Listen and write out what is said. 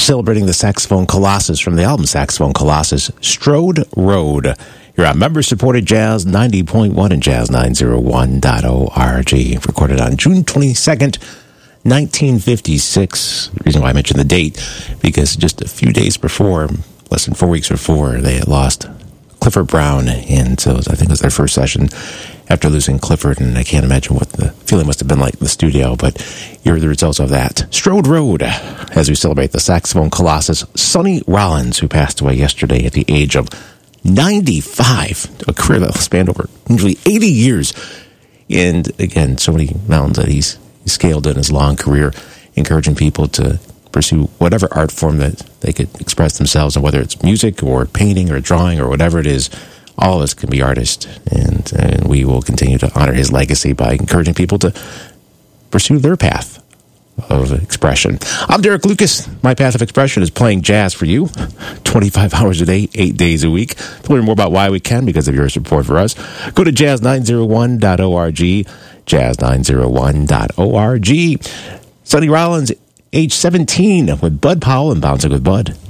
celebrating the saxophone colossus from the album Saxophone Colossus, Strode Road. You're on member-supported Jazz 90.1 and Jazz901.org. Recorded on June 22nd, 1956. The reason why I mentioned the date, because just a few days before, less than 4 weeks before, they had lost Clifford Brown, and so I think it was their first session after losing Clifford, and I can't imagine what the feeling must have been like in the studio, but here are the results of that. Strode Road, as we celebrate the saxophone colossus, Sonny Rollins, who passed away yesterday at the age of 95, a career that spanned over nearly 80 years, and again, so many mountains that he's scaled in his long career, encouraging people to pursue whatever art form that they could express themselves, and whether it's music or painting or drawing or whatever it is, all of us can be artists, and we will continue to honor his legacy by encouraging people to pursue their path of expression. I'm Derek Lucas. My path of expression is playing jazz for you 25 hours a day, 8 days a week. To learn more about why we can, because of your support for us, go to jazz901.org, jazz901.org. Sonny Rollins, age 17, with Bud Powell and Bouncing with Bud.